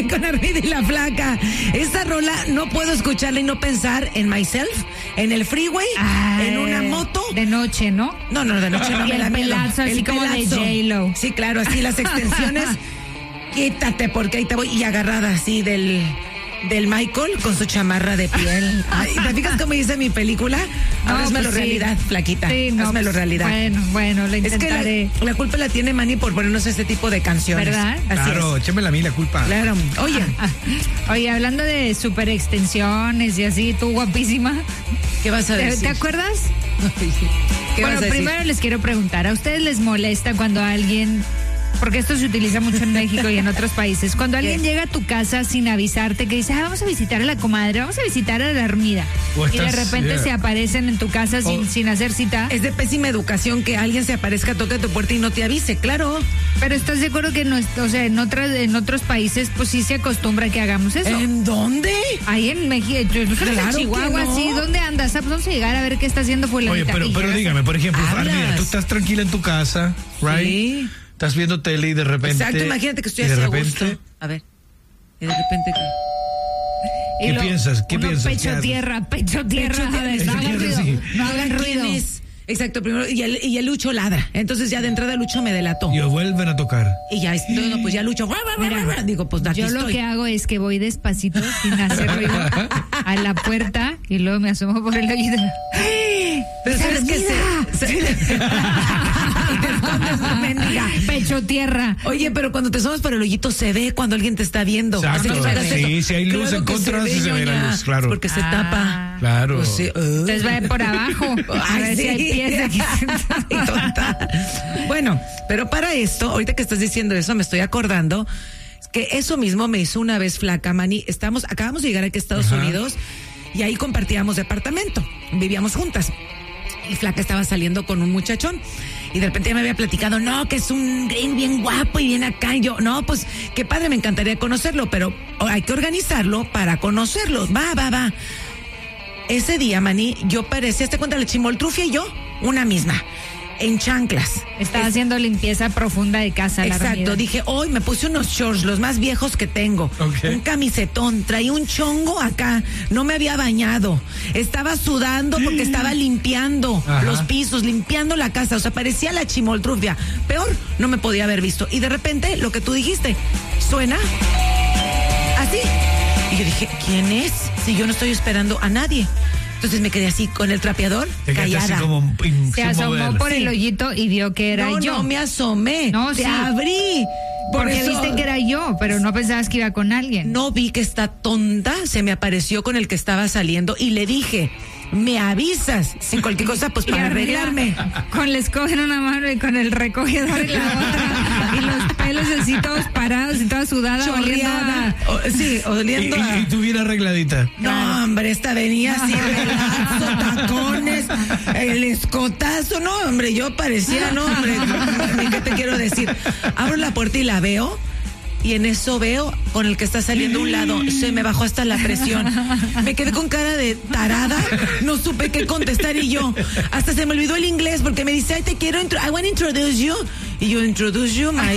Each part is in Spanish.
con Armida y la Flaca. Esta rola no puedo escucharla y no pensar en myself, en el freeway, en una moto. De noche, ¿no? No, de noche no y me da el miedo. pelazo, así como de J-Lo. Sí, claro, así las extensiones. Quítate porque ahí te voy. Y agarrada así del Michael con su chamarra de piel. Ay, ¿te fijas cómo dice mi película? Ahora hazmelo realidad, Flaquita. Sí, hazmelo realidad. Bueno, lo intentaré. Es que la culpa la tiene Manny por ponernos este tipo de canciones. ¿Verdad? Así Claro, es. échamela a mí la culpa. Claro. Oye, Oye, hablando de super extensiones y así, tú guapísima. ¿qué vas a decir? ¿Te acuerdas? ¿Qué vas Bueno, a decir? primero les quiero preguntar, ¿a ustedes les molesta cuando alguien, porque esto se utiliza mucho en México y en otros países, cuando alguien llega a tu casa sin avisarte, que dice, vamos a visitar a la comadre, vamos a visitar a la Armida, O y de estás, repente yeah. se aparecen en tu casa sin hacer cita? Es de pésima educación que alguien se aparezca, toque tu puerta y no te avise, claro. Pero ¿estás de acuerdo que no, o sea, en otros países pues sí se acostumbra que hagamos eso? ¿En dónde? Ahí en México, en Claro que Chihuahua, no. sí, ¿dónde andas? Ah, pues vamos a llegar a ver qué está haciendo Oye, fulanita. pero Y llegas- dígame, por ejemplo, Hablas. Armida, tú estás tranquila en tu casa, right? Sí. Estás viendo tele y de repente. Exacto, imagínate que estoy y de así a repente, gusto. A ver. Y de repente ¿qué? y ¿Qué piensas? ¿Qué uno piensas? ¿Qué Pecho haces? tierra. A ver, Pecho no hagan tierra, ruido, sí. no hagan ruido. ¿Quién es? Exacto, primero, y el Lucho ladra. Entonces ya de entrada Lucho me delató. Y vuelven a tocar. Y ya, no, pues ya Lucho. Mira, Digo, pues aquí yo lo estoy. que hago es que voy despacito, sin hacer ruido, a la puerta y luego me asomo por el oído. Pero sabes que y te escondes, mendiga. Pecho tierra. Oye, pero cuando te asomas por el hoyito se ve cuando alguien te está viendo. Exacto. Así que hagas Sí, eso. si hay luz en que contra, sí se ve la ñoña. luz, claro. Es porque se tapa. Claro. Pues sí, Entonces va por abajo. A Ay, ver si hay pies aquí. Ay, tonta. Bueno, pero para esto, ahorita que estás diciendo eso, me estoy acordando que eso mismo me hizo una vez Flaca, Manny. Acabamos de llegar aquí a Estados Unidos y ahí compartíamos departamento. Vivíamos juntas. Y Flaca estaba saliendo con un muchachón. Y de repente ya me había platicado, no, que es un gay bien guapo y bien acá. Y yo, no, pues qué padre, me encantaría conocerlo, pero hay que organizarlo para conocerlo. Va. Ese día, Manny, yo parecía, ¿te cuenta la chimoltrufia y yo? Una misma. En chanclas. Estaba haciendo limpieza profunda de casa. La Exacto, Armida. dije, hoy me puse unos shorts, los más viejos que tengo, Ok. un camisetón, traía un chongo acá, no me había bañado, estaba sudando porque estaba limpiando Ajá. los pisos, limpiando la casa, o sea, parecía la chimoltrufia, peor, no me podía haber visto, y de repente, lo que tú dijiste, suena así, y yo dije, ¿quién es? Si yo no estoy esperando a nadie. Entonces me quedé así con el trapeador, Te quedaste callada. así como sin Se asomó mover. por el hoyito y vio que era yo. No me asomé, No, te sí. abrí. Por Porque eso viste que era yo, pero no pensabas que iba con alguien. no vi que esta tonta se me apareció con el que estaba saliendo y le dije, me avisas en cualquier cosa, pues Y para Armida, arreglarme. Con la escoba en una mano y con el recogedor en la otra. Y los pelos así todos parados y toda sudada. Chorreada. Sí, oliendo Y a... tú bien arregladita. No, hombre, esta venía así, relazo, tacones, el escotazo, no, hombre, yo parecía, no, hombre, ¿qué te quiero decir? Abro la puerta y la veo, y en eso veo con el que está saliendo a un lado, se me bajó hasta la presión. Me quedé con cara de tarada, no supe qué contestar y yo, hasta se me olvidó el inglés porque me dice, ay, te quiero, I want to introduce you. Y yo, introduce you, my...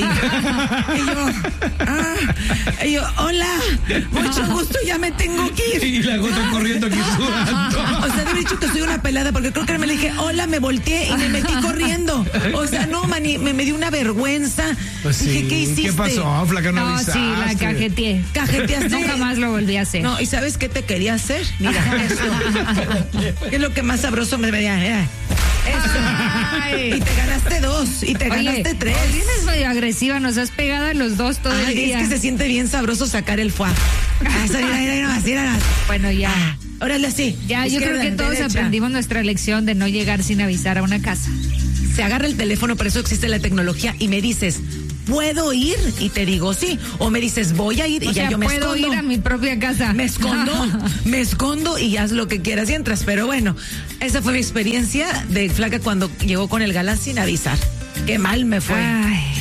Y yo, hola, mucho gusto, ya me tengo que ir. Y la gota corriendo aquí sudando. O sea, debe dicho que soy una pelada, porque creo que me le dije, hola, me volteé y me metí corriendo. O sea, no, Manny, me dio una vergüenza. Pues sí. Dije, ¿qué hiciste? ¿Qué pasó, flaca? No, avisaste. sí, la cajeteé. Cajeteaste. Nunca más lo volví a hacer. No, ¿y sabes qué te quería hacer? Mira, esto. ¿Qué es lo que más sabroso me veía? Eso. Y te ganaste 2, y te ganaste 3. Vienes medio agresiva, nos has pegado a los dos todo el Ay, día. es que se siente bien sabroso sacar el foie. Mira. Bueno, ya. Órale, sí. Ya, yo creo Izquierda, que todos derecha. aprendimos nuestra lección de no llegar sin avisar a una casa. Se agarra el teléfono, por eso existe la tecnología, y me dices, ¿puedo ir? Y te digo sí. O me dices, voy a ir, y O ya sea, yo me puedo escondo. ir a mi propia casa. Me escondo y haz lo que quieras y entras. Pero bueno, esa fue mi experiencia de Flaca cuando llegó con el galán sin avisar. Qué mal me fue. Ay,